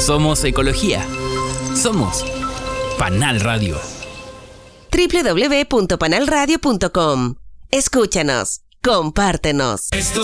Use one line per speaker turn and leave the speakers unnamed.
Somos ecología. Somos Panal Radio.
www.panalradio.com. Escúchanos, compártenos.
Esto